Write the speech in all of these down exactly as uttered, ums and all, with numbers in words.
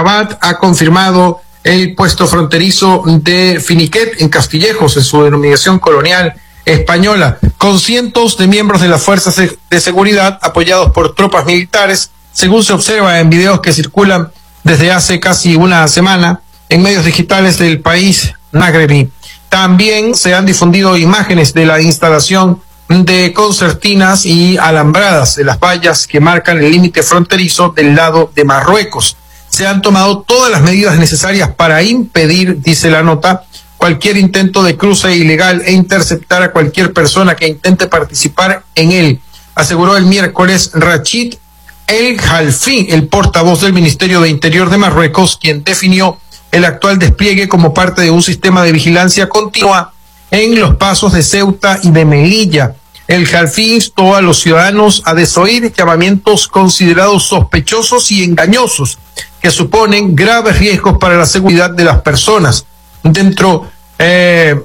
Rabat ha confirmado el puesto fronterizo de Finiquet en Castillejos, en su denominación colonial española, con cientos de miembros de las fuerzas de seguridad apoyados por tropas militares, según se observa en videos que circulan desde hace casi una semana en medios digitales del país magrebí. También se han difundido imágenes de la instalación de concertinas y alambradas de las vallas que marcan el límite fronterizo del lado de Marruecos. Se han tomado todas las medidas necesarias para impedir, dice la nota, cualquier intento de cruce ilegal e interceptar a cualquier persona que intente participar en él, aseguró el miércoles Rachid El Khalfi, el portavoz del Ministerio de Interior de Marruecos, quien definió el actual despliegue como parte de un sistema de vigilancia continua en los pasos de Ceuta y de Melilla. El Khalfi instó a los ciudadanos a desoír llamamientos considerados sospechosos y engañosos que suponen graves riesgos para la seguridad de las personas dentro eh,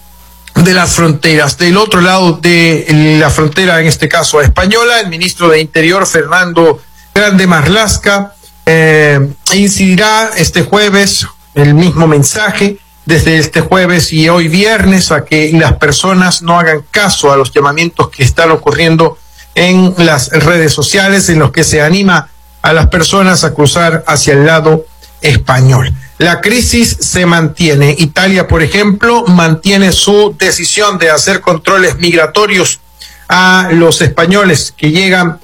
de las fronteras. Del otro lado de la frontera, en este caso española, el ministro de Interior, Fernando Grande Marlaska, eh, incidirá este jueves el mismo mensaje desde este jueves y hoy viernes a que las personas no hagan caso a los llamamientos que están ocurriendo en las redes sociales, en los que se anima a las personas a cruzar hacia el lado español. La crisis se mantiene. Italia, por ejemplo, mantiene su decisión de hacer controles migratorios a los españoles que llegan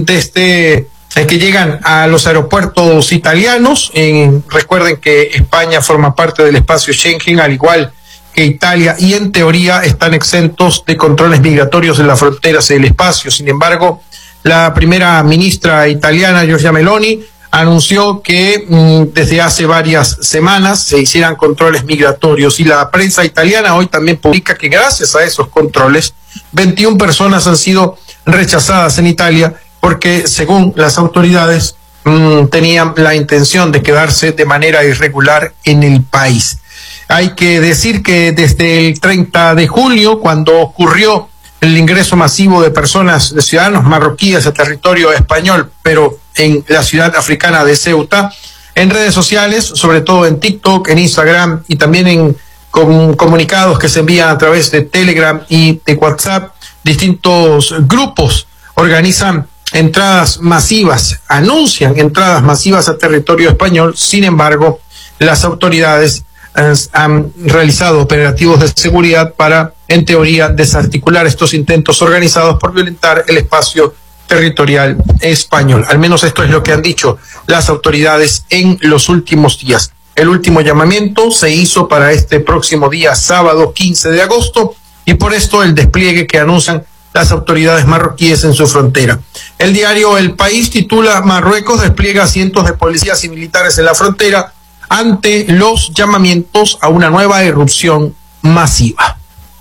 desde que llegan a los aeropuertos italianos. Eh, recuerden que España forma parte del espacio Schengen, al igual que Italia, y en teoría están exentos de controles migratorios en las fronteras del espacio. Sin embargo, la primera ministra italiana, Giorgia Meloni, anunció que mmm, desde hace varias semanas se hicieran controles migratorios, y la prensa italiana hoy también publica que gracias a esos controles, veintiuna personas han sido rechazadas en Italia porque, según las autoridades, mmm, tenían la intención de quedarse de manera irregular en el país. Hay que decir que desde el treinta de julio, cuando ocurrió el ingreso masivo de personas, de ciudadanos marroquíes a territorio español, pero en la ciudad africana de Ceuta, en redes sociales, sobre todo en TikTok, en Instagram y también en com- comunicados que se envían a través de Telegram y de WhatsApp, distintos grupos organizan entradas masivas, anuncian entradas masivas a territorio español. Sin embargo, las autoridades han realizado operativos de seguridad para, en teoría, desarticular estos intentos organizados por violentar el espacio territorial español. Al menos esto es lo que han dicho las autoridades en los últimos días. El último llamamiento se hizo para este próximo día, sábado quince de agosto, y por esto el despliegue que anuncian las autoridades marroquíes en su frontera. El diario El País titula: Marruecos despliega cientos de policías y militares en la frontera ante los llamamientos a una nueva irrupción masiva.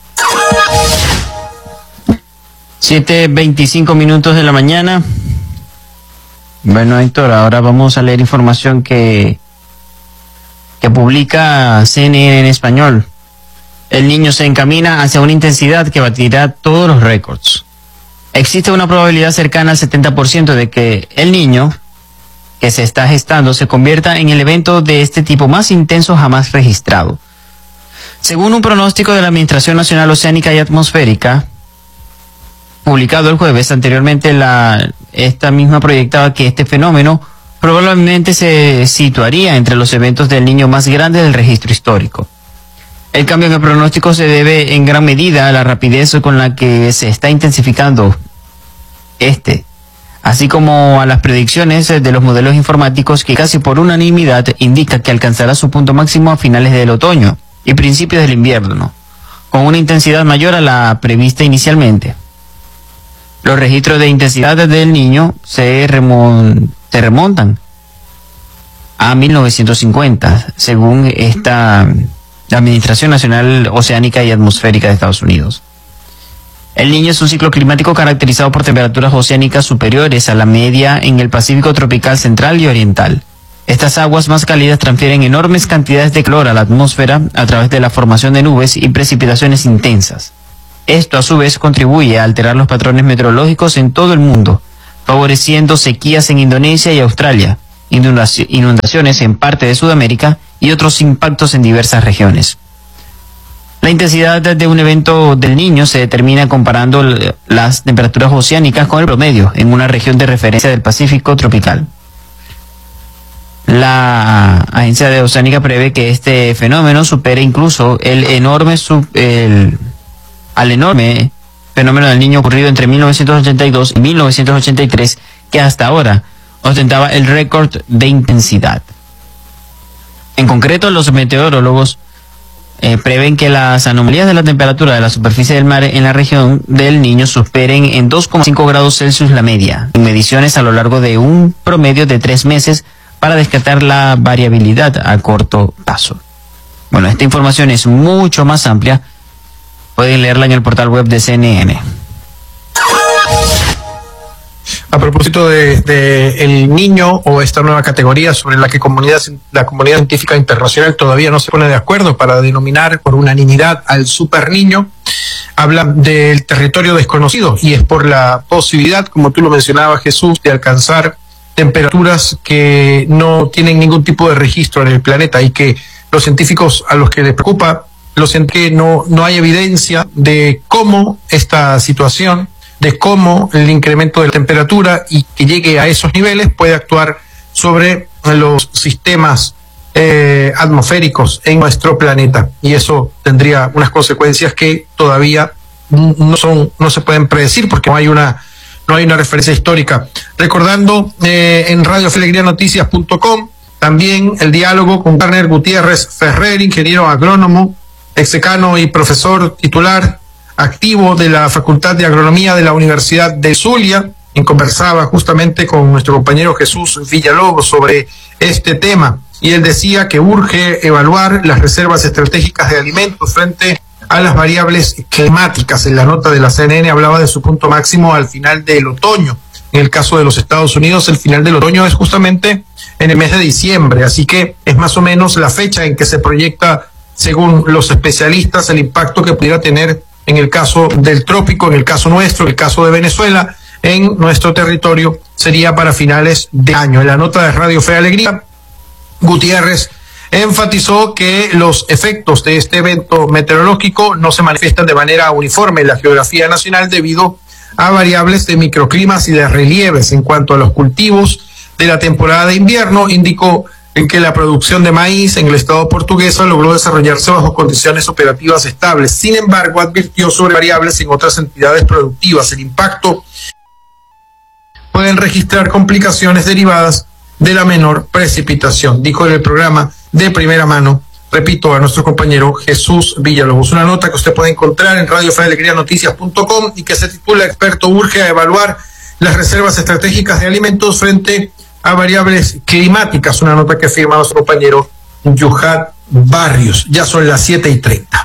siete veinticinco minutos de la mañana. Bueno, Héctor, ahora vamos a leer información que, que publica C N N en español. El niño se encamina hacia una intensidad que batirá todos los récords. Existe una probabilidad cercana al setenta por ciento de que el niño que se está gestando se convierta en el evento de este tipo más intenso jamás registrado. Según un pronóstico de la Administración Nacional Oceánica y Atmosférica, publicado el jueves, anteriormente la, esta misma proyectaba que este fenómeno probablemente se situaría entre los eventos del niño más grandes del registro histórico. El cambio en el pronóstico se debe en gran medida a la rapidez con la que se está intensificando este, así como a las predicciones de los modelos informáticos que casi por unanimidad indica que alcanzará su punto máximo a finales del otoño y principios del invierno, con una intensidad mayor a la prevista inicialmente. Los registros de intensidad del niño se, remon- se remontan a mil novecientos cincuenta, según esta la Administración Nacional Oceánica y Atmosférica de Estados Unidos. El Niño es un ciclo climático caracterizado por temperaturas oceánicas superiores a la media en el Pacífico tropical central y oriental. Estas aguas más cálidas transfieren enormes cantidades de calor a la atmósfera a través de la formación de nubes y precipitaciones intensas. Esto a su vez contribuye a alterar los patrones meteorológicos en todo el mundo, favoreciendo sequías en Indonesia y Australia, inundaciones en parte de Sudamérica y otros impactos en diversas regiones. La intensidad de un evento del Niño se determina comparando las temperaturas oceánicas con el promedio en una región de referencia del Pacífico tropical. La Agencia de Oceánica prevé que este fenómeno supere incluso el enorme sub, el, al enorme fenómeno del Niño ocurrido entre mil novecientos ochenta y dos y mil novecientos ochenta y tres, que hasta ahora ostentaba el récord de intensidad. En concreto, los meteorólogos eh, prevén que las anomalías de la temperatura de la superficie del mar en la región del Niño superen en dos coma cinco grados Celsius la media, en mediciones a lo largo de un promedio de tres meses para descartar la variabilidad a corto plazo. Bueno, esta información es mucho más amplia. Pueden leerla en el portal web de C N N. A propósito de, de el Niño o esta nueva categoría sobre la que comunidad, la comunidad científica internacional todavía no se pone de acuerdo para denominar por unanimidad al Super Niño, hablan del territorio desconocido y es por la posibilidad, como tú lo mencionabas, Jesús, de alcanzar temperaturas que no tienen ningún tipo de registro en el planeta y que los científicos a los que les preocupa, los que no, no hay evidencia de cómo esta situación, de cómo el incremento de la temperatura y que llegue a esos niveles puede actuar sobre los sistemas eh, atmosféricos en nuestro planeta, y eso tendría unas consecuencias que todavía no son, no se pueden predecir porque no hay una no hay una referencia histórica. Recordando eh, en radio fe alegría noticias punto com también el diálogo con Warner Gutiérrez Ferrer, ingeniero agrónomo, exdecano y profesor titular activo de la Facultad de Agronomía de la Universidad de Zulia, quien conversaba justamente con nuestro compañero Jesús Villalobos sobre este tema, y él decía que urge evaluar las reservas estratégicas de alimentos frente a las variables climáticas. En la nota de la C N N hablaba de su punto máximo al final del otoño. En el caso de los Estados Unidos, el final del otoño es justamente en el mes de diciembre, así que es más o menos la fecha en que se proyecta, según los especialistas, el impacto que pudiera tener en el caso del trópico, en el caso nuestro, en el caso de Venezuela, en nuestro territorio, sería para finales de año. En la nota de Radio Fe Alegría, Gutiérrez enfatizó que los efectos de este evento meteorológico no se manifiestan de manera uniforme en la geografía nacional debido a variables de microclimas y de relieves. En cuanto a los cultivos de la temporada de invierno, indicó en que la producción de maíz en el estado portuguesa logró desarrollarse bajo condiciones operativas estables. Sin embargo, advirtió sobre variables en otras entidades productivas. El impacto pueden registrar complicaciones derivadas de la menor precipitación, dijo en el programa de primera mano, repito, a nuestro compañero Jesús Villalobos. Una nota que usted puede encontrar en radio fe alegría noticias punto com y que se titula Experto urge a evaluar las reservas estratégicas de alimentos frente a variables climáticas, una nota que firma nuestro compañero Yuhat Barrios. Ya son las siete y treinta.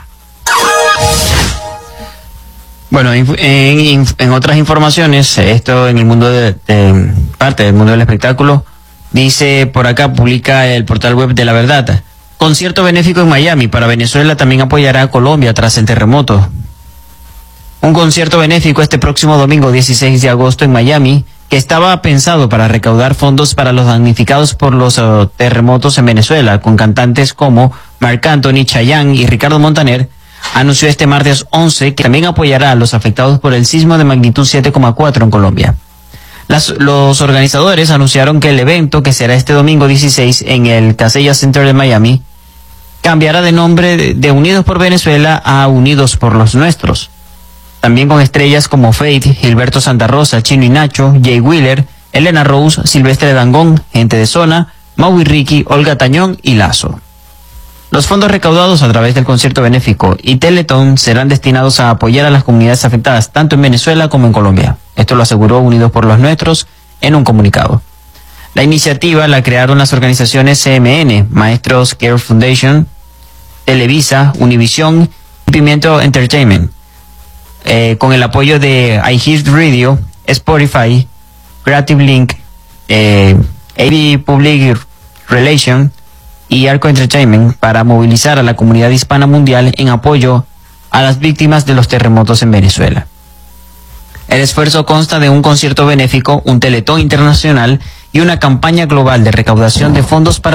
Bueno, en, en, en otras informaciones, esto en el mundo de, de parte del mundo del espectáculo, dice por acá, publica el portal web de La Verdad. Concierto benéfico en Miami para Venezuela también apoyará a Colombia tras el terremoto. Un concierto benéfico este próximo domingo dieciséis de agosto en Miami, que estaba pensado para recaudar fondos para los damnificados por los uh, terremotos en Venezuela, con cantantes como Marc Anthony, Chayanne y Ricardo Montaner, anunció este martes once que también apoyará a los afectados por el sismo de magnitud siete coma cuatro en Colombia. Las, los organizadores anunciaron que el evento, que será este domingo dieciséis en el Casella Center de Miami, cambiará de nombre de, de Unidos por Venezuela a Unidos por los Nuestros. También con estrellas como Faith, Gilberto Santa Rosa, Chino y Nacho, Jay Wheeler, Elena Rose, Silvestre Dangond, Gente de Zona, Mau y Ricky, Olga Tañón y Lazo. Los fondos recaudados a través del concierto benéfico y Teletón serán destinados a apoyar a las comunidades afectadas tanto en Venezuela como en Colombia. Esto lo aseguró Unidos por los Nuestros en un comunicado. La iniciativa la crearon las organizaciones C M N, Maestros Care Foundation, Televisa, Univision y Pimiento Entertainment, eh, con el apoyo de iHeartRadio, Spotify, Creative Link, eh, A B Public Relations y Arco Entertainment para movilizar a la comunidad hispana mundial en apoyo a las víctimas de los terremotos en Venezuela. El esfuerzo consta de un concierto benéfico, un teletón internacional y una campaña global de recaudación de fondos para